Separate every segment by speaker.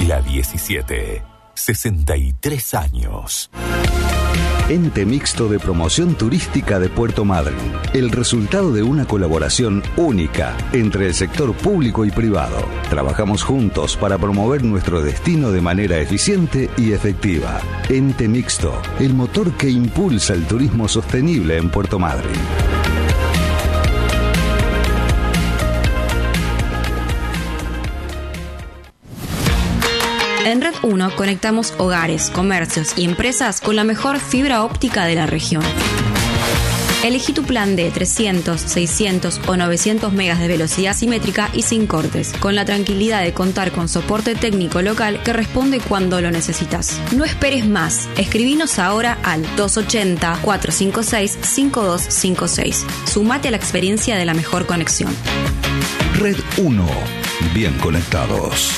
Speaker 1: La 17. 63 años.
Speaker 2: Ente Mixto de Promoción Turística de Puerto Madryn. El resultado de una colaboración única entre el sector público y privado. Trabajamos juntos para promover nuestro destino de manera eficiente y efectiva. Ente Mixto, el motor que impulsa el turismo sostenible en Puerto Madryn.
Speaker 3: En Red 1 conectamos hogares, comercios y empresas con la mejor fibra óptica de la región. Elegí tu plan de 300, 600 o 900 megas de velocidad simétrica y sin cortes, con la tranquilidad de contar con soporte técnico local que responde cuando lo necesitas. No esperes más. Escribinos ahora al 280-456-5256. Sumate a la experiencia de la mejor conexión.
Speaker 2: Red 1. Bien conectados.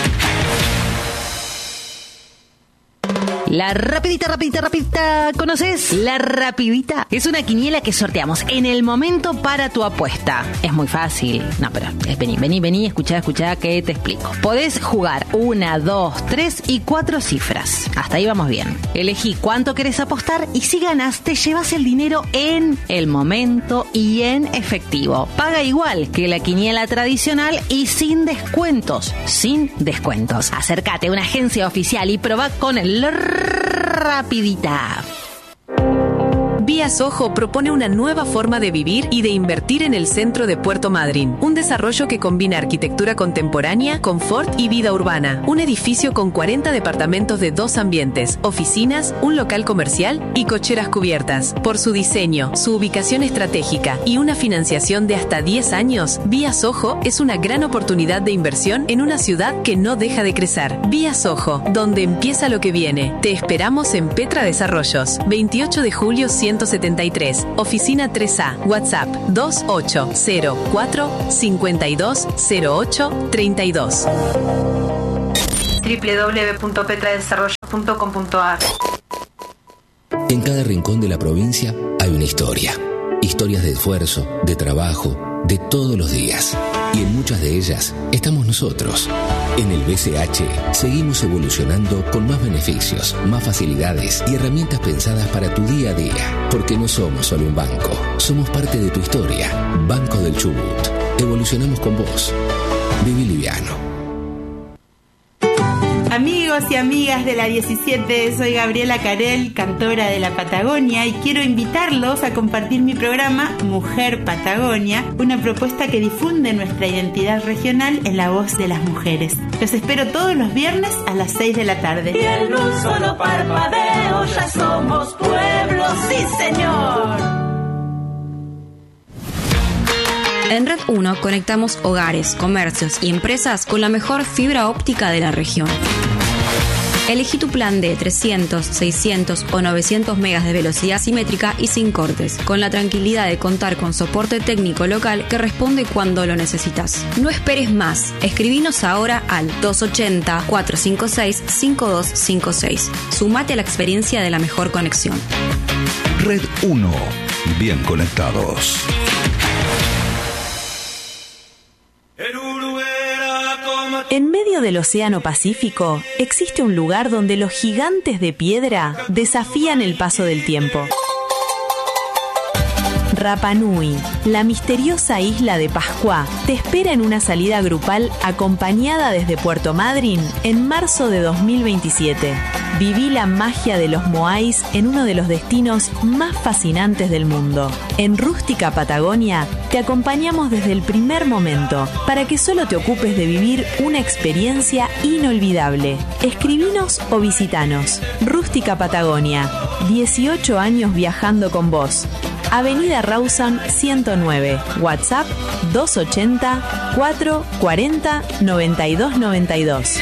Speaker 4: La rapidita, ¿conoces? La rapidita es una quiniela que sorteamos en el momento para tu apuesta. Es muy fácil. No, pero vení, escuchá, que te explico. Podés jugar 1, 2, 3 y 4 cifras. Hasta ahí vamos bien. Elegí cuánto querés apostar y si ganás te llevas el dinero en el momento y en efectivo. Paga igual que la quiniela tradicional y sin descuentos. Acércate a una agencia oficial y probá con el rapidita.
Speaker 5: Vía Soho propone una nueva forma de vivir y de invertir en el centro de Puerto Madryn. Un desarrollo que combina arquitectura contemporánea, confort y vida urbana. Un edificio con 40 departamentos de 2 ambientes, oficinas, un local comercial y cocheras cubiertas. Por su diseño, su ubicación estratégica y una financiación de hasta 10 años, Vía Soho es una gran oportunidad de inversión en una ciudad que no deja de crecer. Vía Soho, donde empieza lo que viene. Te esperamos en Petra Desarrollos, 28 de julio 173, oficina 3A, WhatsApp 2804-520832.
Speaker 6: www.petradesarrollos.com.ar.
Speaker 7: En cada rincón de la provincia hay una historia. Historias de esfuerzo, de trabajo, de todos los días. Y en muchas de ellas estamos nosotros. En el BCH seguimos evolucionando con más beneficios, más facilidades y herramientas pensadas para tu día a día. Porque no somos solo un banco, somos parte de tu historia. Banco del Chubut. Evolucionamos con vos. Viví liviano.
Speaker 6: Amigos y amigas de la 17, soy Gabriela Carel, cantora de la Patagonia, y quiero invitarlos a compartir mi programa Mujer Patagonia, una propuesta que difunde nuestra identidad regional en la voz de las mujeres. Los espero todos los viernes a las 6 de la tarde.
Speaker 8: Y en un solo parpadeo ya somos pueblo, sí señor.
Speaker 3: En Red 1 conectamos hogares, comercios y empresas con la mejor fibra óptica de la región. Elegí tu plan de 300, 600 o 900 megas de velocidad simétrica y sin cortes, con la tranquilidad de contar con soporte técnico local que responde cuando lo necesitas. No esperes más. Escribinos ahora al 280-456-5256. Sumate a la experiencia de la mejor conexión.
Speaker 2: Red 1. Bien conectados.
Speaker 9: En medio del Océano Pacífico existe un lugar donde los gigantes de piedra desafían el paso del tiempo. Rapa Nui, la misteriosa isla de Pascua, te espera en una salida grupal acompañada desde Puerto Madryn en marzo de 2027. Viví la magia de los moais en uno de los destinos más fascinantes del mundo. En Rústica Patagonia te acompañamos desde el primer momento para que solo te ocupes de vivir una experiencia inolvidable. Escribinos o visitanos. Rústica Patagonia, 18 años viajando con vos. Avenida Rawson 109, WhatsApp 280 440 9292.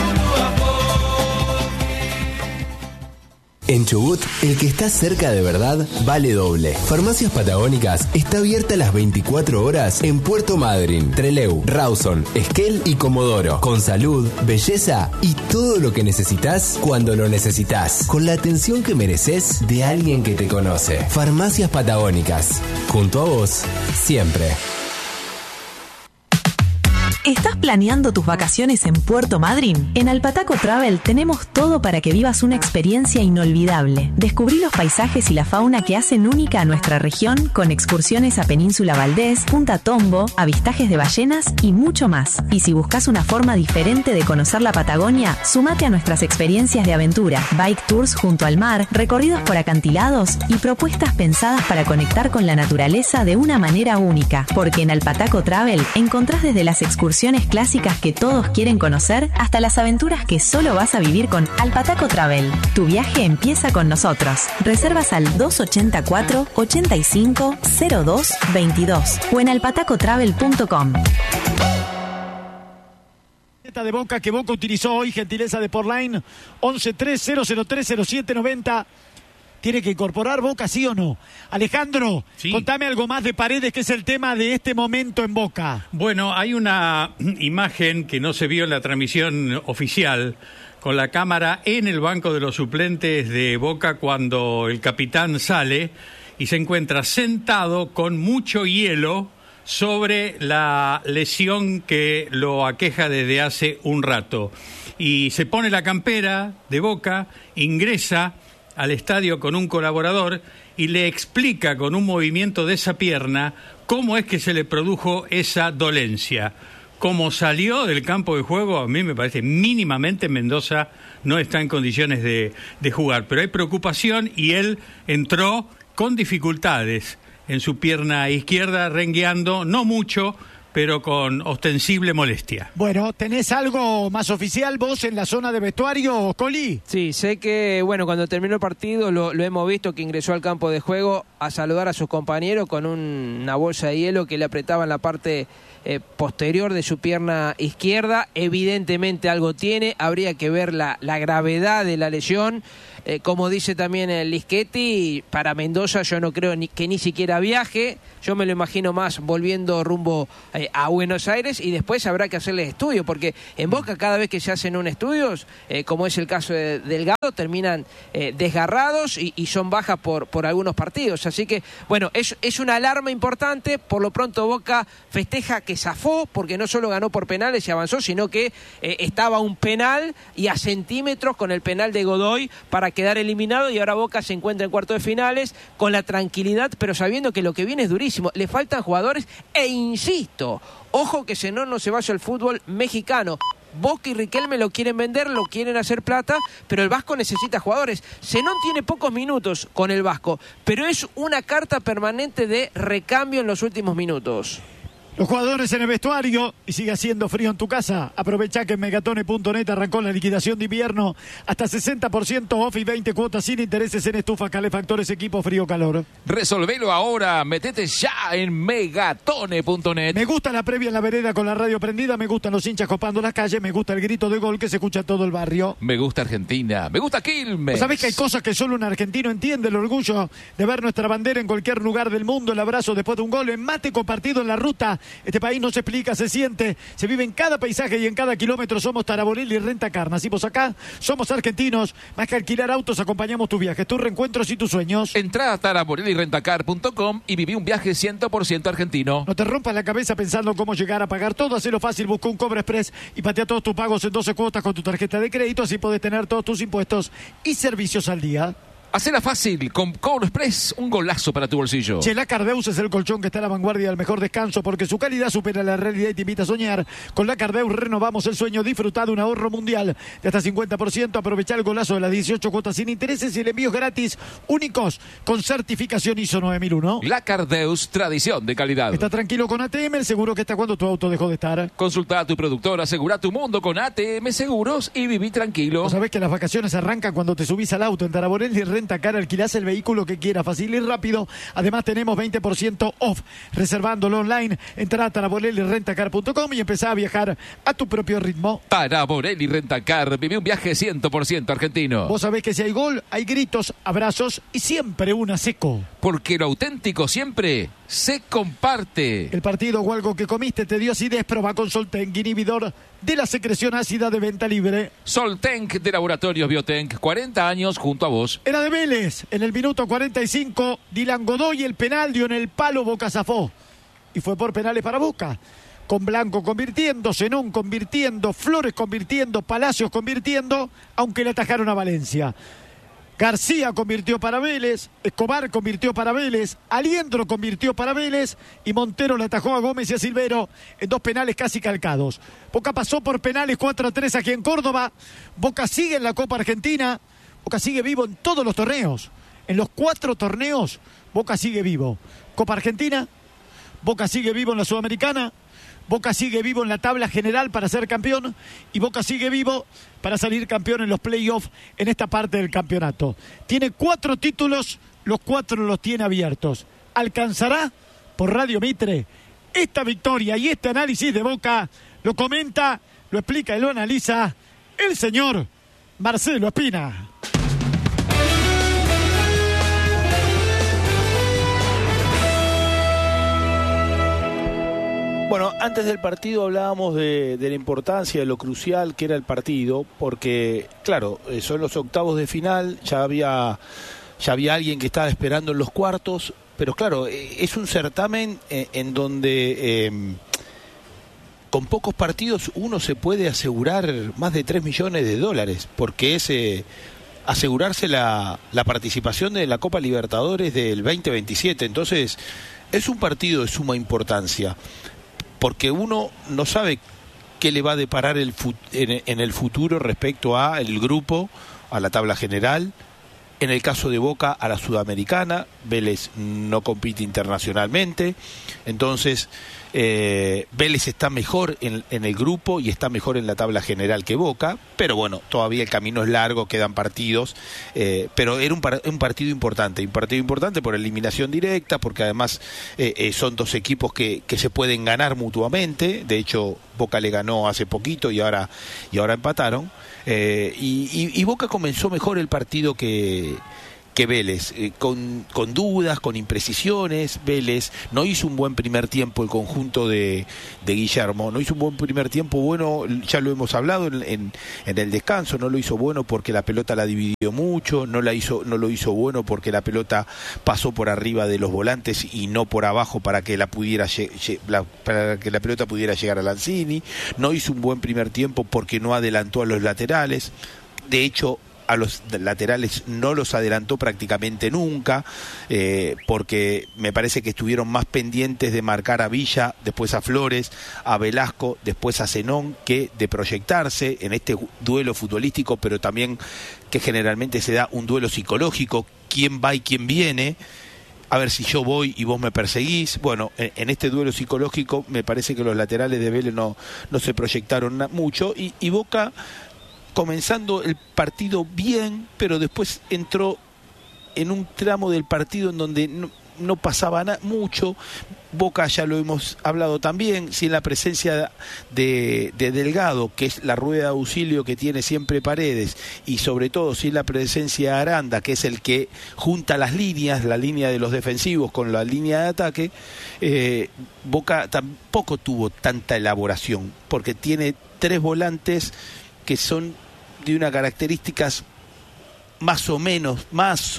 Speaker 10: En Chubut, el que está cerca de verdad vale doble. Farmacias Patagónicas está abierta las 24 horas en Puerto Madryn, Trelew, Rawson, Esquel y Comodoro. Con salud, belleza y todo lo que necesitas cuando lo necesitas. Con la atención que mereces de alguien que te conoce. Farmacias Patagónicas. Junto a vos, siempre.
Speaker 9: ¿Estás planeando tus vacaciones en Puerto Madryn? En Alpataco Travel tenemos todo para que vivas una experiencia inolvidable. Descubrí los paisajes y la fauna que hacen única a nuestra región con excursiones a Península Valdés, Punta Tombo, avistajes de ballenas y mucho más. Y si buscas una forma diferente de conocer la Patagonia, sumate a nuestras experiencias de aventura, bike tours junto al mar, recorridos por acantilados y propuestas pensadas para conectar con la naturaleza de una manera única. Porque en Alpataco Travel encontrás desde las excursiones clásicas que todos quieren conocer hasta las aventuras que solo vas a vivir con Alpataco Travel. Tu viaje empieza con nosotros. Reservas al 284 85 02 22 o en alpatacotravel.com.
Speaker 11: De Boca que Boca utilizó hoy, gentileza de Portline, 1130030790. ¿Tiene que incorporar Boca, sí o no? Alejandro, sí. Contame algo más de Paredes, que es el tema de este momento en Boca.
Speaker 12: Bueno, hay una imagen que no se vio en la transmisión oficial, con la cámara en el banco de los suplentes de Boca cuando el capitán sale y se encuentra sentado con mucho hielo sobre la lesión que lo aqueja desde hace un rato. Y se pone la campera de Boca, ingresa al estadio con un colaborador y le explica con un movimiento de esa pierna cómo es que se le produjo esa dolencia. Como salió del campo de juego, a mí me parece mínimamente Mendoza no está en condiciones de jugar, pero hay preocupación y él entró con dificultades en su pierna izquierda, rengueando, no mucho, pero con ostensible molestia.
Speaker 11: Bueno, ¿tenés algo más oficial vos en la zona de vestuario, Coli?
Speaker 13: Sí, sé que, bueno, cuando terminó el partido lo hemos visto que ingresó al campo de juego a saludar a sus compañeros con una bolsa de hielo que le apretaba en la parte posterior de su pierna izquierda. Evidentemente algo tiene, habría que ver la gravedad de la lesión. Como dice también el Lischetti, para Mendoza yo no creo que ni siquiera viaje. Yo me lo imagino más volviendo rumbo a Buenos Aires y después habrá que hacerle estudio, porque en Boca cada vez que se hacen un estudios, como es el caso de Delgado, terminan desgarrados y son bajas por algunos partidos. Así que, bueno, es una alarma importante. Por lo pronto Boca festeja que zafó, porque no solo ganó por penales y avanzó, sino que estaba un penal y a centímetros con el penal de Godoy para quedar eliminado, y ahora Boca se encuentra en cuartos de finales con la tranquilidad, pero sabiendo que lo que viene es durísimo. Le faltan jugadores e insisto, ojo que Zenón no se vaya al fútbol mexicano. Boca y Riquelme lo quieren vender, lo quieren hacer plata, pero el Vasco necesita jugadores. Zenón tiene pocos minutos con el Vasco, pero es una carta permanente de recambio en los últimos minutos.
Speaker 11: Los jugadores en el vestuario, y sigue haciendo frío en tu casa. Aprovecha que en megatone.net arrancó la liquidación de invierno. Hasta 60% off y 20 cuotas sin intereses en estufa, calefactores, equipo frío-calor.
Speaker 14: Resolvelo ahora, metete ya en megatone.net.
Speaker 11: Me gusta la previa en la vereda con la radio prendida, me gustan los hinchas copando las calles, me gusta el grito de gol que se escucha todo el barrio.
Speaker 14: Me gusta Argentina, me gusta Quilmes.
Speaker 11: ¿Sabés que hay cosas que solo un argentino entiende? El orgullo de ver nuestra bandera en cualquier lugar del mundo, el abrazo después de un gol, en mate compartido en la ruta. Este país no se explica, se siente, se vive en cada paisaje y en cada kilómetro. Somos Taraborelli y Rentacar. Nacimos acá, somos argentinos. Más que alquilar autos, acompañamos tus viajes, tus reencuentros y tus sueños.
Speaker 14: Entrá a taraborellirentacar.com y viví un viaje 100% argentino.
Speaker 11: No te rompas la cabeza pensando cómo llegar a pagar todo. Hacelo fácil, busca un Cobra Express y patea todos tus pagos en 12 cuotas con tu tarjeta de crédito. Así podés tener todos tus impuestos y servicios al día.
Speaker 14: Hacela fácil, con Cobra Express, un golazo para tu bolsillo.
Speaker 11: La Cardeus es el colchón que está a la vanguardia del mejor descanso, porque su calidad supera la realidad y te invita a soñar. Con la Cardeus renovamos el sueño, disfruta de un ahorro mundial de hasta 50%. Aprovecha el golazo de las 18 cuotas sin intereses y el envío gratis, únicos, con certificación ISO 9001.
Speaker 14: La Cardeus, tradición de calidad.
Speaker 11: Está tranquilo con ATM, el seguro que está cuando tu auto dejó de estar.
Speaker 14: Consulta a tu productor, asegura tu mundo con ATM Seguros y viví tranquilo.
Speaker 11: ¿Sabés que las vacaciones arrancan cuando te subís al auto? En Taraborelli Rentacar alquilás el vehículo que quieras, fácil y rápido. Además tenemos 20% off reservándolo online. Entrá a taraborellirentacar.com y empezá a viajar a tu propio ritmo.
Speaker 14: Taraborelli Rentacar, viví un viaje 100% argentino.
Speaker 11: Vos sabés que si hay gol, hay gritos, abrazos y siempre una seco.
Speaker 14: Porque lo auténtico siempre se comparte.
Speaker 11: El partido o algo que comiste te dio acidez, proba con Soltenk, inhibidor de la secreción ácida, de venta libre.
Speaker 14: Soltenk de Laboratorios Biotenk, 40 años junto a vos.
Speaker 11: Era de Vélez, en el minuto 45, Dylan Godoy, el penal dio en el palo, Boca zafó. Y fue por penales para Boca. con Blanco convirtiendo, Zenón convirtiendo, Flores convirtiendo, Palacios convirtiendo, aunque le atajaron a Valencia. García convirtió para Vélez, Escobar convirtió para Vélez, Aliendro convirtió para Vélez y Montero le atajó a Gómez y a Silvero en 2 penales casi calcados. Boca pasó por penales 4-3 aquí en Córdoba. Boca sigue en la Copa Argentina. Boca sigue vivo en todos los torneos. En los 4 torneos, Boca sigue vivo. Copa Argentina, Boca sigue vivo en la Sudamericana, Boca sigue vivo en la tabla general para ser campeón y Boca sigue vivo para salir campeón en los playoffs en esta parte del campeonato. Tiene 4 títulos, los 4 los tiene abiertos. ¿Alcanzará por Radio Mitre esta victoria y este análisis de Boca? Lo comenta, lo explica y lo analiza el señor Marcelo Espina.
Speaker 15: Bueno, antes del partido hablábamos de la importancia, de lo crucial que era el partido, porque, claro, son los octavos de final, ya había alguien que estaba esperando en los cuartos, pero claro, es un certamen en donde con pocos partidos uno se puede asegurar más de $3 millones, porque es asegurarse la participación de la Copa Libertadores del 2027, entonces es un partido de suma importancia. Porque uno no sabe qué le va a deparar en el futuro respecto a el grupo, a la tabla general. En el caso de Boca, a la Sudamericana. Vélez no compite internacionalmente. Entonces, Vélez está mejor en el grupo y está mejor en la tabla general que Boca. Pero bueno, todavía el camino es largo, quedan partidos. Pero era un partido importante. Un partido importante por eliminación directa, porque además son 2 equipos que se pueden ganar mutuamente. De hecho, Boca le ganó hace poquito y ahora empataron. Y Boca comenzó mejor el partido que Vélez, con dudas, con imprecisiones. Vélez no hizo un buen primer tiempo, el conjunto de Guillermo no hizo un buen primer tiempo bueno, ya lo hemos hablado en el descanso, no lo hizo bueno porque la pelota la dividió mucho, no lo hizo bueno porque la pelota pasó por arriba de los volantes y no por abajo para que la pelota pudiera llegar a Lanzini, no hizo un buen primer tiempo porque no adelantó a los laterales, de hecho a los laterales no los adelantó prácticamente nunca, porque me parece que estuvieron más pendientes de marcar a Villa, después a Flores, a Velasco, después a Zenón, que de proyectarse en este duelo futbolístico, pero también que generalmente se da un duelo psicológico, quién va y quién viene, a ver si yo voy y vos me perseguís. Bueno, en este duelo psicológico me parece que los laterales de Vélez no se proyectaron mucho, y Boca comenzando el partido bien, pero después entró en un tramo del partido en donde no pasaba mucho. Boca, ya lo hemos hablado también, sin la presencia de Delgado, que es la rueda de auxilio que tiene siempre Paredes, y sobre todo sin la presencia de Aranda, que es el que junta las líneas, la línea de los defensivos con la línea de ataque. Boca tampoco tuvo tanta elaboración, porque tiene 3 volantes que son de unas características más o menos más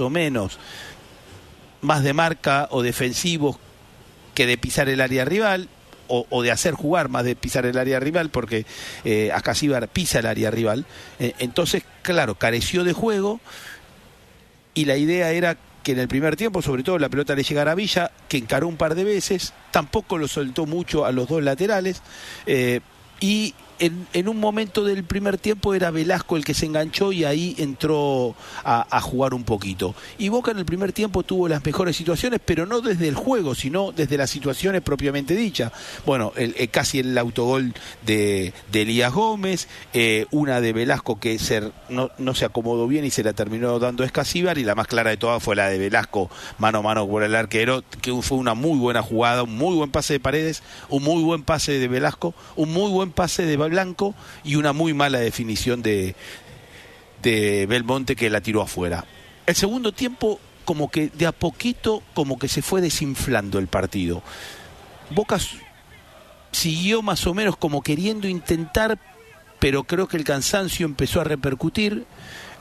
Speaker 15: de marca o defensivos que de pisar el área rival, o de hacer jugar más de pisar el área rival, porque Acasíbar pisa el área rival. Entonces, claro, careció de juego, y la idea era que en el primer tiempo, sobre todo, la pelota le llegara a Villa, que encaró un par de veces, tampoco lo soltó mucho a los 2 laterales, y en un momento del primer tiempo era Velasco el que se enganchó y ahí entró a jugar un poquito. Y Boca en el primer tiempo tuvo las mejores situaciones, pero no desde el juego, sino desde las situaciones propiamente dichas. Bueno, casi el autogol de Elías Gómez, una de Velasco que no se acomodó bien y se la terminó dando a Escasíbar, y la más clara de todas fue la de Velasco, mano a mano por el arquero, que fue una muy buena jugada, un muy buen pase de Paredes, un muy buen pase de Velasco, un muy buen pase de Blanco y una muy mala definición de Belmonte, que la tiró afuera. El segundo tiempo, como que de a poquito, como que se fue desinflando el partido. Boca siguió más o menos como queriendo intentar, pero creo que el cansancio empezó a repercutir.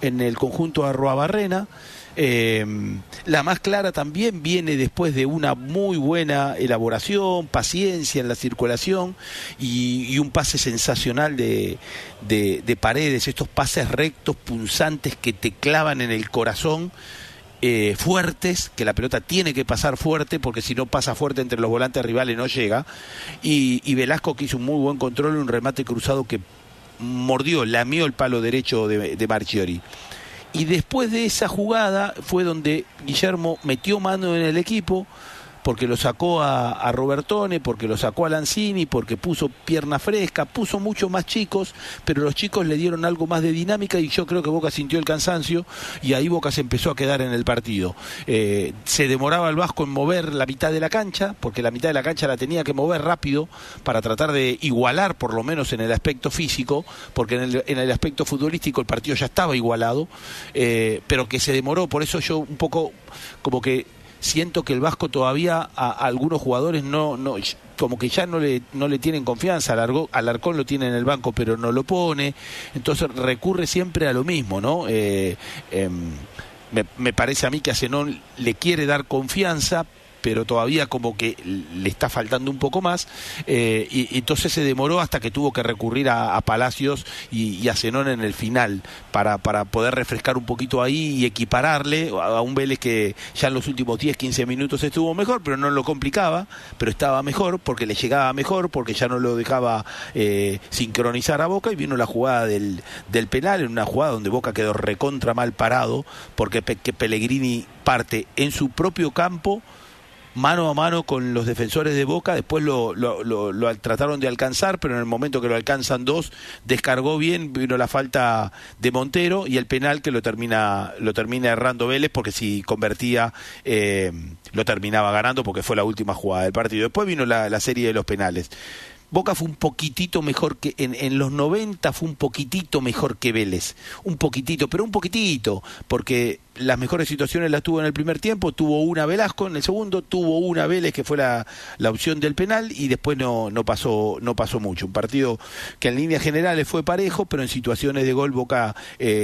Speaker 15: en el conjunto Arruabarrena. La más clara también viene después de una muy buena elaboración, paciencia en la circulación y un pase sensacional de Paredes, estos pases rectos, punzantes que te clavan en el corazón, fuertes, que la pelota tiene que pasar fuerte porque si no pasa fuerte entre los volantes rivales no llega, y Velasco, que hizo un muy buen control, un remate cruzado que lamió el palo derecho de Marchiori. Y después de esa jugada fue donde Guillermo metió mano en el equipo, porque lo sacó a Robertone, porque lo sacó a Lanzini, porque puso pierna fresca, puso muchos más chicos, pero los chicos le dieron algo más de dinámica y yo creo que Boca sintió el cansancio y ahí Boca se empezó a quedar en el partido. Se demoraba el Vasco en mover la mitad de la cancha, porque la mitad de la cancha la tenía que mover rápido para tratar de igualar, por lo menos en el aspecto físico, porque en el aspecto futbolístico el partido ya estaba igualado, pero que se demoró. Por eso yo un poco como que siento que el Vasco todavía a algunos jugadores no como que ya no le tienen confianza. Alarcón lo tiene en el banco pero no lo pone, entonces recurre siempre a lo mismo, ¿no? Me parece a mí que a Zenón le quiere dar confianza, pero todavía como que le está faltando un poco más, y entonces se demoró hasta que tuvo que recurrir a Palacios y a Zenón en el final para poder refrescar un poquito ahí y equipararle a un Vélez que ya en los últimos 10-15 minutos estuvo mejor, pero no lo complicaba, pero estaba mejor porque le llegaba mejor, porque ya no lo dejaba sincronizar a Boca, y vino la jugada del penal, en una jugada donde Boca quedó recontra mal parado, porque que Pellegrini parte en su propio campo mano a mano con los defensores de Boca, después lo trataron de alcanzar, pero en el momento que lo alcanzan dos, descargó bien, vino la falta de Montero y el penal que lo termina errando Vélez, porque si convertía lo terminaba ganando, porque fue la última jugada del partido. Después vino la serie de los penales. Boca fue un poquitito mejor que en los 90, fue un poquitito mejor que Vélez, un poquitito, pero un poquitito, porque las mejores situaciones las tuvo en el primer tiempo, tuvo una Velasco en el segundo, tuvo una Vélez que fue la opción del penal, y después no pasó mucho. Un partido que en líneas generales fue parejo, pero en situaciones de gol Boca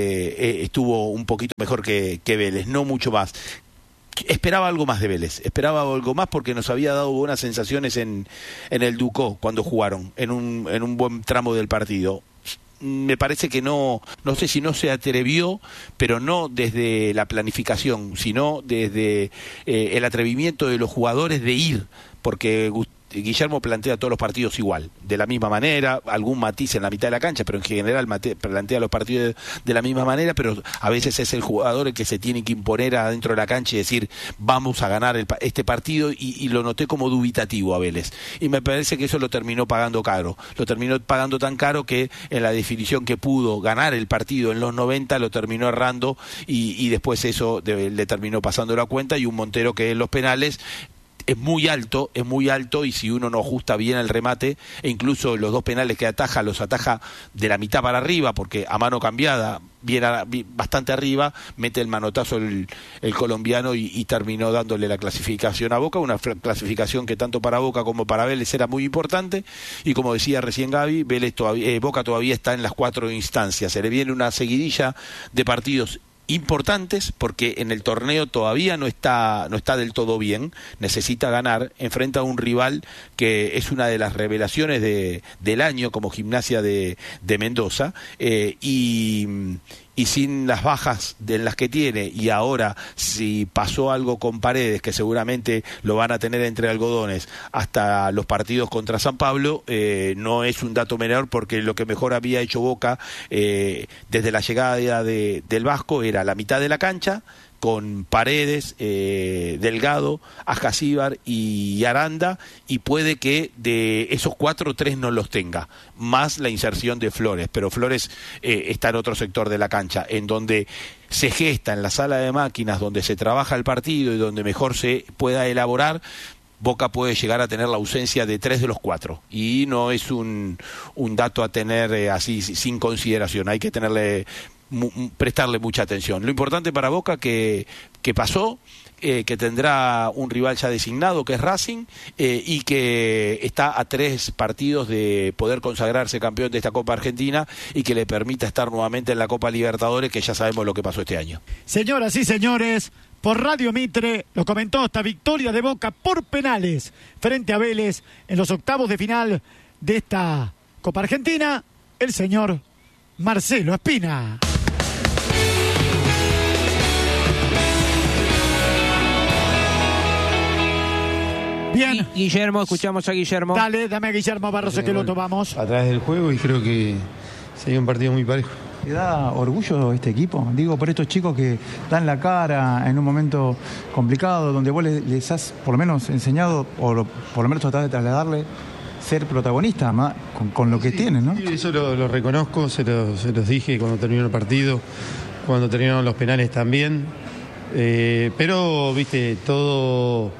Speaker 15: estuvo un poquito mejor que Vélez, no mucho más. Esperaba algo más de Vélez, esperaba algo más porque nos había dado buenas sensaciones en el Ducó cuando jugaron, en un buen tramo del partido. Me parece que no sé si no se atrevió, pero no desde la planificación, sino desde el atrevimiento de los jugadores de ir, porque Guillermo plantea todos los partidos igual, de la misma manera, algún matiz en la mitad de la cancha, pero en general plantea los partidos de la misma manera, pero a veces es el jugador el que se tiene que imponer adentro de la cancha y decir, vamos a ganar este partido, y lo noté como dubitativo a Vélez, y me parece que eso lo terminó pagando caro, lo terminó pagando tan caro que en la definición que pudo ganar el partido en los 90 lo terminó errando, y después eso le terminó pasando la cuenta, y un Montero que en los penales es muy alto, y si uno no ajusta bien el remate, e incluso los dos penales que ataja, los ataja de la mitad para arriba, porque a mano cambiada, bastante arriba, mete el manotazo el colombiano y terminó dándole la clasificación a Boca, una clasificación que tanto para Boca como para Vélez era muy importante, y como decía recién Gaby, Boca todavía está en las 4 instancias, se le viene una seguidilla de partidos importantes, porque en el torneo todavía no está del todo bien, necesita ganar, enfrenta a un rival que es una de las revelaciones del año como Gimnasia de Mendoza, y sin las bajas de las que tiene, y ahora si pasó algo con Paredes, que seguramente lo van a tener entre algodones hasta los partidos contra San Pablo, no es un dato menor, porque lo que mejor había hecho Boca desde la llegada del Vasco era la mitad de la cancha, con Paredes, Delgado, Ascasíbar y Aranda, y puede que de esos 4, 3 no los tenga, más la inserción de Flores, pero Flores está en otro sector de la cancha, en donde se gesta, en la sala de máquinas, donde se trabaja el partido y donde mejor se pueda elaborar. Boca puede llegar a tener la ausencia de 3 de los 4, y no es un dato a tener así sin consideración, hay que tenerle prestarle mucha atención. Lo importante para Boca que pasó, que tendrá un rival ya designado, que es Racing, y que está a 3 partidos de poder consagrarse campeón de esta Copa Argentina y que le permita estar nuevamente en la Copa Libertadores, que ya sabemos lo que pasó este año.
Speaker 11: Señoras y señores, por Radio Mitre lo comentó esta victoria de Boca por penales frente a Vélez en los octavos de final de esta Copa Argentina, el señor Marcelo Espina. Bien.
Speaker 13: Guillermo, escuchamos a Guillermo.
Speaker 11: Dale, dame a Guillermo Barroso que lo tomamos.
Speaker 16: A través del juego, y creo que sería un partido muy parejo.
Speaker 17: ¿Te da orgullo este equipo? Digo, por estos chicos que dan la cara en un momento complicado, donde vos les has por lo menos enseñado, o por lo menos tratás de trasladarle, ser protagonista con lo que tienen, ¿no?
Speaker 16: Sí, eso lo reconozco, se los dije cuando terminó el partido, cuando terminaron los penales también. Pero, viste, todo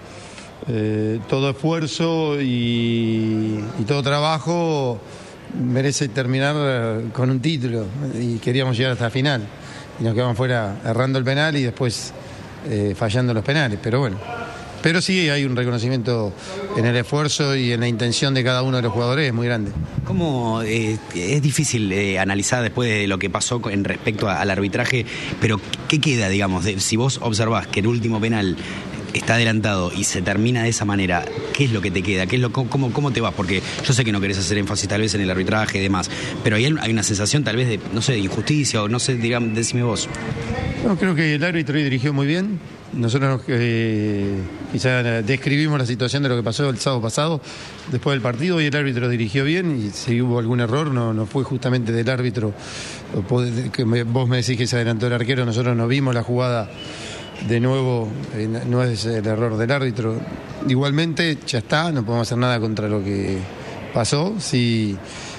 Speaker 16: esfuerzo y todo trabajo merece terminar con un título, y queríamos llegar hasta la final y nos quedamos fuera errando el penal y después fallando los penales, pero bueno, pero sí hay un reconocimiento en el esfuerzo y en la intención de cada uno de los jugadores muy grande.
Speaker 18: ¿Cómo es difícil analizar después de lo que pasó en respecto al arbitraje, pero qué queda, digamos, si vos observás que el último penal está adelantado y se termina de esa manera, ¿qué es lo que te queda? ¿Cómo te vas? Porque yo sé que no querés hacer énfasis tal vez en el arbitraje y demás, pero hay una sensación tal vez de, no sé, de injusticia, o no sé, digamos, decime vos.
Speaker 16: No, creo que el árbitro dirigió muy bien. Nosotros quizá describimos la situación de lo que pasó el sábado pasado después del partido, y el árbitro dirigió bien, y si hubo algún error no fue justamente del árbitro. Vos me decís que se adelantó el arquero, nosotros no vimos la jugada de nuevo, no es el error del árbitro. Igualmente ya está, no podemos hacer nada contra lo que pasó. Sí,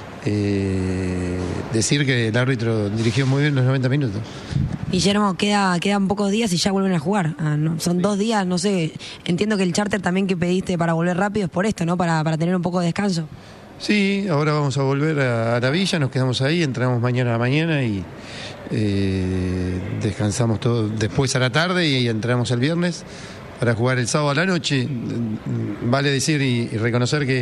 Speaker 16: decir que el árbitro dirigió muy bien los 90 minutos.
Speaker 19: Guillermo, quedan pocos días y ya vuelven a jugar. Son 2 días, no sé. Entiendo que el charter también que pediste para volver rápido es por esto, ¿no? Para tener un poco de descanso.
Speaker 16: Sí, ahora vamos a volver a la villa, nos quedamos ahí, entramos mañana a la mañana y descansamos todo después a la tarde y entramos el viernes para jugar el sábado a la noche. Vale decir y reconocer que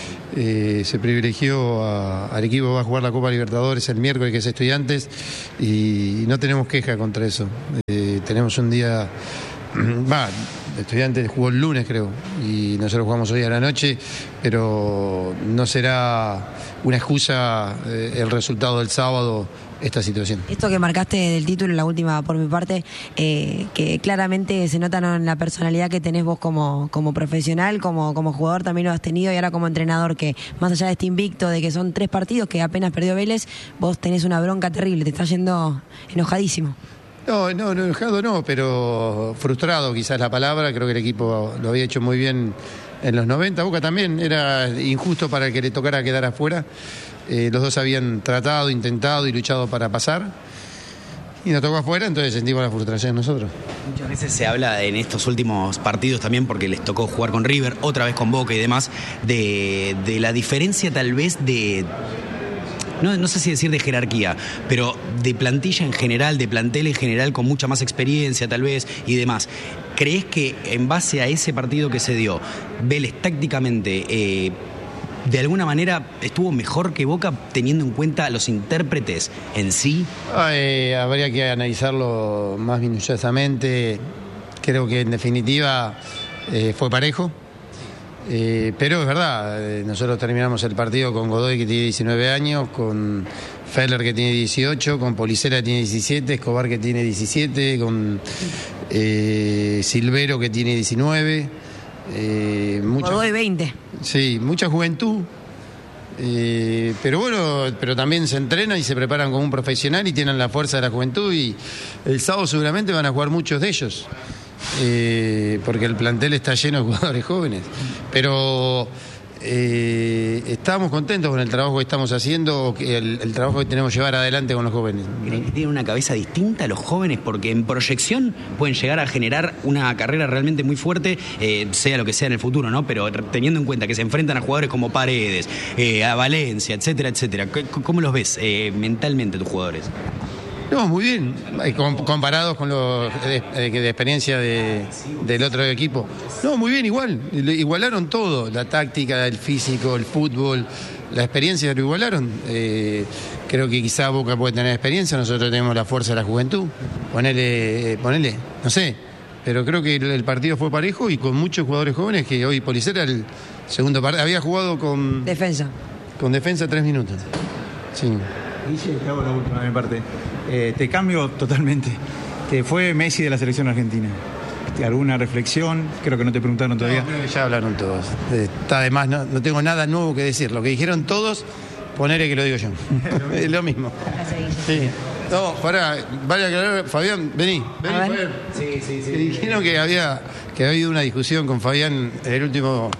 Speaker 16: se privilegió al equipo que va a jugar la Copa Libertadores el miércoles, que es Estudiantes, y no tenemos queja contra eso. Tenemos un día... Estudiantes jugó el lunes, creo, y nosotros jugamos hoy a la noche, pero no será una excusa el resultado del sábado, esta situación.
Speaker 19: Esto que marcaste del título, la última por mi parte, que claramente se nota en la personalidad que tenés vos como profesional, como jugador también lo has tenido, y ahora como entrenador, que más allá de este invicto, de que son 3 partidos que apenas perdió Vélez, vos tenés una bronca terrible, te estás yendo enojadísimo.
Speaker 16: No, enojado no, pero frustrado quizás es la palabra. Creo que el equipo lo había hecho muy bien en los 90. Boca también, era injusto para el que le tocara quedar afuera. Los dos habían tratado, intentado y luchado para pasar, y nos tocó afuera, entonces sentimos la frustración nosotros.
Speaker 18: Muchas veces se habla en estos últimos partidos también, porque les tocó jugar con River, otra vez con Boca y demás, de la diferencia tal vez de... No sé si decir de jerarquía, pero de plantilla en general, de plantel en general, con mucha más experiencia tal vez y demás. ¿Crees que en base a ese partido que se dio, Vélez tácticamente de alguna manera estuvo mejor que Boca, teniendo en cuenta los intérpretes en sí?
Speaker 16: Habría que analizarlo más minuciosamente. Creo que en definitiva fue parejo. Pero es verdad, nosotros terminamos el partido con Godoy, que tiene 19 años, con Feller, que tiene 18, con Policera, que tiene 17, Escobar, que tiene 17, con Silvero, que tiene 19.
Speaker 19: Godoy 20.
Speaker 16: Sí, mucha juventud. Pero bueno, pero también se entrenan y se preparan como un profesional y tienen la fuerza de la juventud, y el sábado seguramente van a jugar muchos de ellos. Porque el plantel está lleno de jugadores jóvenes, pero estamos contentos con el trabajo que estamos haciendo, el trabajo que tenemos que llevar adelante con los jóvenes.
Speaker 18: ¿Creen que tienen una cabeza distinta los jóvenes? Porque en proyección pueden llegar a generar una carrera realmente muy fuerte, sea lo que sea en el futuro, ¿no? Pero teniendo en cuenta que se enfrentan a jugadores como Paredes, a Valencia, etcétera, etcétera. ¿Cómo los ves mentalmente tus jugadores?
Speaker 16: No, muy bien, comparados con los de experiencia del otro equipo. No, muy bien, igual. Igualaron todo, la táctica, el físico, el fútbol, la experiencia lo igualaron. Creo que quizá Boca puede tener experiencia, nosotros tenemos la fuerza de la juventud. Ponele, no sé. Pero creo que el partido fue parejo y con muchos jugadores jóvenes, que hoy Policera el segundo partido había jugado con
Speaker 19: defensa
Speaker 16: 3 minutos. Sí.
Speaker 17: Guille, te hago la última de mi parte. Te cambio totalmente. Te fue Messi de la selección argentina. ¿Alguna reflexión? Creo que no te preguntaron todavía.
Speaker 16: No, creo que ya hablaron todos. Está de más, no tengo nada nuevo que decir. Lo que dijeron todos, ponele que lo digo yo. Es lo mismo. Sí. No, pará, vale aclarar, Fabián, vení, Fabián. Sí. Dijeron que había habido una discusión con Fabián en el último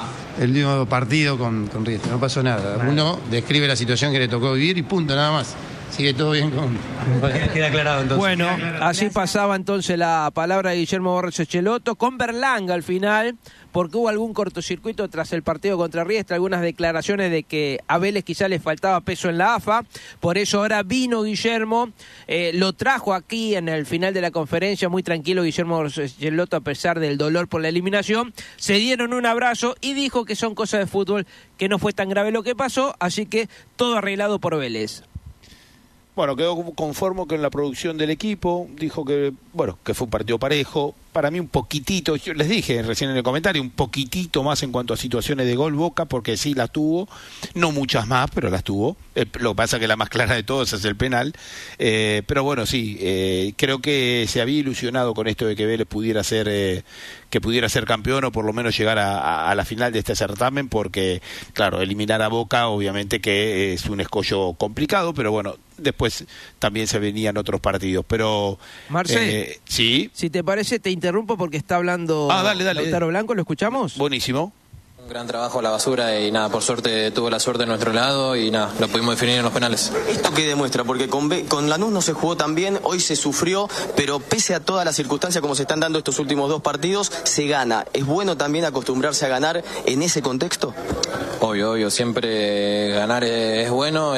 Speaker 16: partido con Riestra. No pasó nada. Uno describe la situación que le tocó vivir y punto, nada más. Sigue todo bien con...
Speaker 13: Queda aclarado entonces. Bueno, así pasaba entonces la palabra de Guillermo Borges Schelotto con Berlanga al final, porque hubo algún cortocircuito tras el partido contra Riestra, algunas declaraciones de que a Vélez quizá le faltaba peso en la AFA, por eso ahora vino Guillermo, lo trajo aquí en el final de la conferencia, muy tranquilo Guillermo Borges Schelotto a pesar del dolor por la eliminación, se dieron un abrazo y dijo que son cosas de fútbol, que no fue tan grave lo que pasó, así que todo arreglado por Vélez.
Speaker 15: Bueno, quedó conforme con la producción del equipo, dijo que fue un partido parejo. Para mí un poquitito, yo les dije recién en el comentario, un poquitito más en cuanto a situaciones de gol Boca, porque sí las tuvo, no muchas más, pero las tuvo. Lo que pasa es que la más clara de todas es el penal. Pero bueno, sí, creo que se había ilusionado con esto de que Vélez pudiera ser campeón o por lo menos llegar a la final de este certamen, porque, claro, eliminar a Boca obviamente que es un escollo complicado, pero bueno, después también se venían otros partidos. Pero,
Speaker 13: Marcel,
Speaker 15: sí.
Speaker 13: Si te parece, te interrumpo porque está hablando
Speaker 15: dale.
Speaker 13: Lautaro Blanco, ¿lo escuchamos?
Speaker 15: Buenísimo.
Speaker 20: Un gran trabajo a la basura y nada, por suerte tuvo la suerte de nuestro lado y nada, lo pudimos definir en los penales.
Speaker 21: ¿Esto qué demuestra? Porque con Lanús no se jugó tan bien, hoy se sufrió, pero pese a todas las circunstancias como se están dando estos últimos 2 partidos, se gana. ¿Es bueno también acostumbrarse a ganar en ese contexto?
Speaker 20: Obvio, siempre ganar es bueno,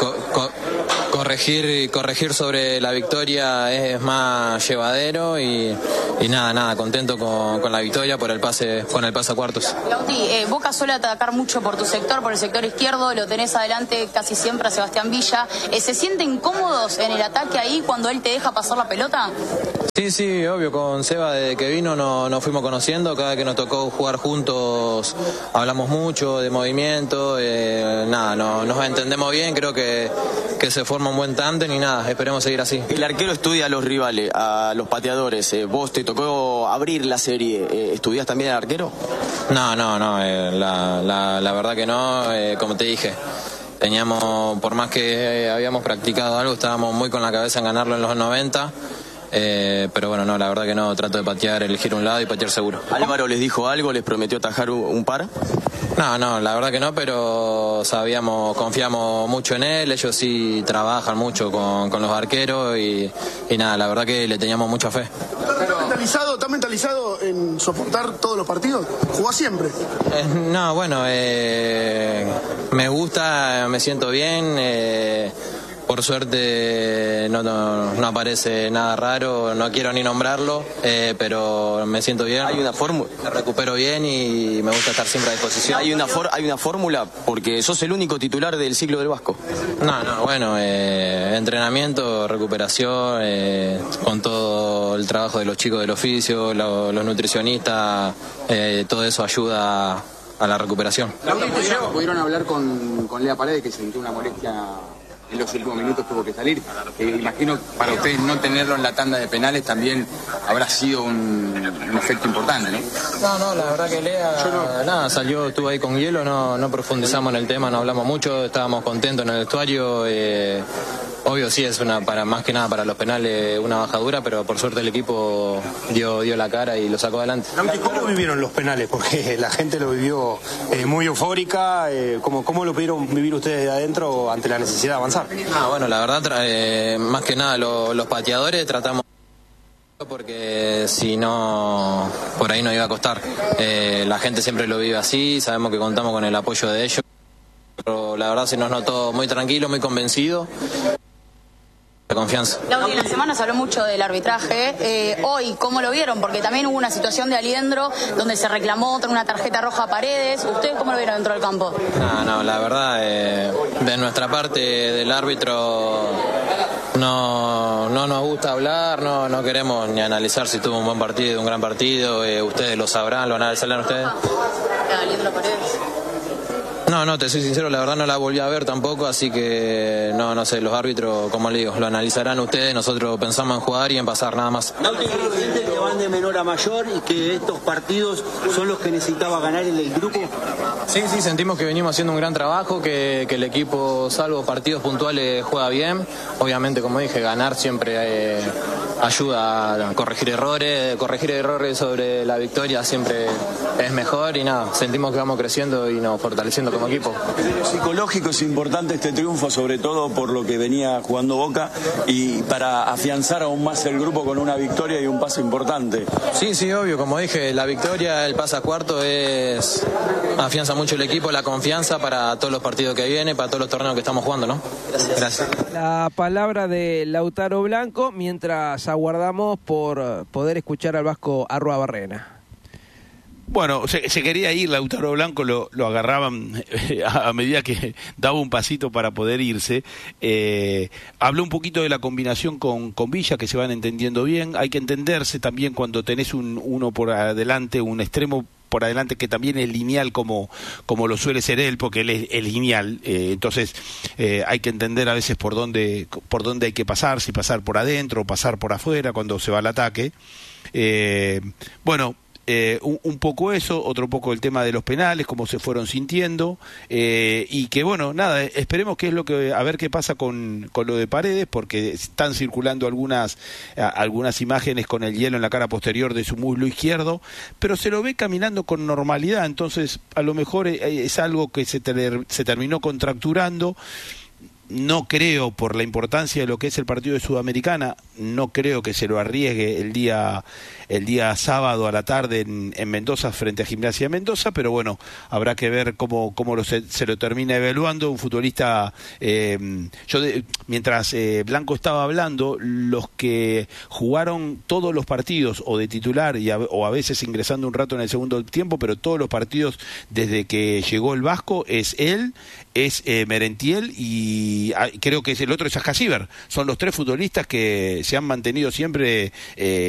Speaker 20: corregir sobre la victoria es más llevadero y nada, contento con la victoria con el pase a cuartos.
Speaker 22: Lauti, Boca suele atacar mucho por tu sector, por el sector izquierdo, lo tenés adelante casi siempre a Sebastián Villa. ¿Se sienten cómodos en el ataque ahí cuando él te deja pasar la pelota?
Speaker 20: Sí, obvio, con Seba desde que vino nos fuimos conociendo, cada vez que nos tocó jugar juntos hablamos mucho de movimiento, nos entendemos bien, creo que se forma un buen tándem y nada, esperemos seguir así.
Speaker 21: El arquero estudia a los rivales, a los pateadores, vos te tocó abrir la serie, ¿estudias también al arquero?
Speaker 20: No, la verdad que no, como te dije. Por más que habíamos practicado algo, estábamos muy con la cabeza en ganarlo en los 90. Pero bueno, no, la verdad que no, trato de patear, elegir un lado y patear seguro.
Speaker 21: ¿Álvaro les dijo algo, les prometió atajar un par?
Speaker 20: No, la verdad que no, pero confiamos mucho en él, ellos sí trabajan mucho con los arqueros y nada, la verdad que le teníamos mucha fe.
Speaker 23: ¿Estás mentalizado en soportar todos los partidos? ¿Jugás siempre?
Speaker 20: Me gusta, me siento bien, por suerte no aparece nada raro, no quiero ni nombrarlo, pero me siento bien.
Speaker 21: ¿Hay una fórmula?
Speaker 20: Me recupero bien y me gusta estar siempre a disposición.
Speaker 21: ¿Hay una fórmula? Porque sos el único titular del ciclo del Vasco.
Speaker 20: Entrenamiento, recuperación, con todo el trabajo de los chicos del oficio, los nutricionistas, todo eso ayuda a la recuperación.
Speaker 24: ¿Pudieron hablar con Lea Paredes, que sintió una molestia en los últimos minutos, tuvo que salir? Imagino para ustedes no tenerlo en la tanda de penales también habrá sido un efecto importante, ¿no?
Speaker 20: No, la verdad que Lea salió, estuvo ahí con hielo, no profundizamos en el tema, no hablamos mucho, estábamos contentos en el vestuario. Obvio sí es más que nada para los penales una bajadura, pero por suerte el equipo dio la cara y lo sacó adelante.
Speaker 24: ¿Cómo vivieron los penales? Porque la gente lo vivió muy eufórica. ¿Cómo lo pudieron vivir ustedes de adentro ante la necesidad de avanzar?
Speaker 20: La verdad, más que nada los pateadores tratamos, porque si no, por ahí no iba a costar. La gente siempre lo vive así, sabemos que contamos con el apoyo de ellos, pero la verdad se nos notó muy tranquilo, muy convencido. confianza.
Speaker 22: Claudio, en la semana se habló mucho del arbitraje. Hoy, ¿cómo lo vieron? Porque también hubo una situación de Aliendro donde se reclamó una tarjeta roja a Paredes. ¿Ustedes cómo lo vieron dentro del campo?
Speaker 20: No, la verdad, de nuestra parte del árbitro no nos gusta hablar, no queremos ni analizar si tuvo un buen partido, un gran partido. Ustedes lo sabrán, lo analizarán ustedes.
Speaker 22: Aliendro Paredes.
Speaker 20: No, te soy sincero, la verdad no la volví a ver tampoco, así que no sé, los árbitros, como le digo, lo analizarán ustedes, nosotros pensamos en jugar y en pasar, nada más.
Speaker 1: ¿Siente que van de menor a mayor y que estos partidos son los que necesitaba ganar el grupo?
Speaker 20: Sí, sentimos que venimos haciendo un gran trabajo, que el equipo, salvo partidos puntuales, juega bien. Obviamente, como dije, ganar siempre ayuda a corregir errores sobre la victoria siempre es mejor y nada, sentimos que vamos creciendo y nos fortaleciendo como equipo.
Speaker 1: Lo psicológico es importante este triunfo, sobre todo por lo que venía jugando Boca y para afianzar aún más el grupo con una victoria y un paso importante.
Speaker 20: Sí, obvio, como dije, la victoria, el pase a cuarto afianza mucho el equipo, la confianza para todos los partidos que vienen, para todos los torneos que estamos jugando, ¿no? Gracias.
Speaker 13: La palabra de Lautaro Blanco mientras aguardamos por poder escuchar al vasco Arruabarrena.
Speaker 15: Bueno, se quería ir, Lautaro Blanco lo agarraban a medida que daba un pasito para poder irse. Habló un poquito de la combinación con Villa, que se van entendiendo bien. Hay que entenderse también cuando tenés uno por adelante, un extremo por adelante que también es lineal como lo suele ser él, porque él es lineal. Entonces hay que entender a veces por dónde hay que pasar, si pasar por adentro o pasar por afuera cuando se va al ataque. Un poco eso, otro poco el tema de los penales, cómo se fueron sintiendo, y que bueno, nada, esperemos qué es a ver qué pasa con lo de Paredes, porque están circulando algunas imágenes con el hielo en la cara posterior de su muslo izquierdo, pero se lo ve caminando con normalidad, entonces a lo mejor es algo que se terminó contracturando. No creo, por la importancia de lo que es el partido de Sudamericana, no creo que se lo arriesgue el día sábado a la tarde en Mendoza frente a Gimnasia de Mendoza, pero bueno, habrá que ver cómo se lo termina evaluando. Un futbolista, mientras Blanco estaba hablando, los que jugaron todos los partidos o de titular o a veces ingresando un rato en el segundo tiempo, pero todos los partidos desde que llegó el Vasco, es él, es Merentiel y creo que el otro es Ascasíber. Son los tres futbolistas que se han mantenido siempre